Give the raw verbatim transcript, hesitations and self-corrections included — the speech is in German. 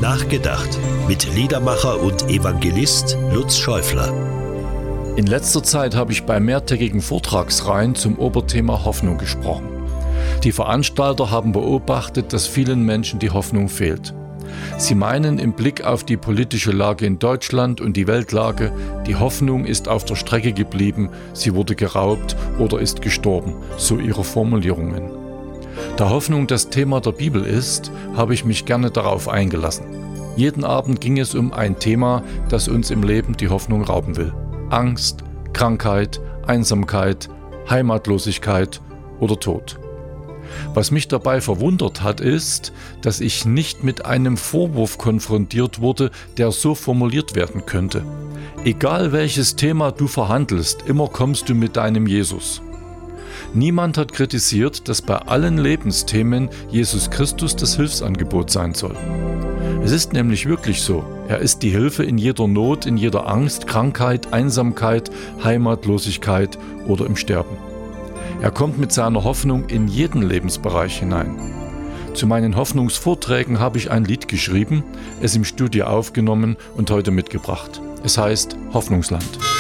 Nachgedacht mit Liedermacher und Evangelist Lutz Schäufler. In letzter Zeit habe ich bei mehrtägigen Vortragsreihen zum Oberthema Hoffnung gesprochen. Die Veranstalter haben beobachtet, dass vielen Menschen die Hoffnung fehlt. Sie meinen im Blick auf die politische Lage in Deutschland und die Weltlage, die Hoffnung ist auf der Strecke geblieben, sie wurde geraubt oder ist gestorben, so ihre Formulierungen. Da Hoffnung das Thema der Bibel ist, habe ich mich gerne darauf eingelassen. Jeden Abend ging es um ein Thema, das uns im Leben die Hoffnung rauben will. Angst, Krankheit, Einsamkeit, Heimatlosigkeit oder Tod. Was mich dabei verwundert hat, ist, dass ich nicht mit einem Vorwurf konfrontiert wurde, der so formuliert werden könnte. Egal welches Thema du verhandelst, immer kommst du mit deinem Jesus. Niemand hat kritisiert, dass bei allen Lebensthemen Jesus Christus das Hilfsangebot sein soll. Es ist nämlich wirklich so, er ist die Hilfe in jeder Not, in jeder Angst, Krankheit, Einsamkeit, Heimatlosigkeit oder im Sterben. Er kommt mit seiner Hoffnung in jeden Lebensbereich hinein. Zu meinen Hoffnungsvorträgen habe ich ein Lied geschrieben, es im Studio aufgenommen und heute mitgebracht. Es heißt Hoffnungsland.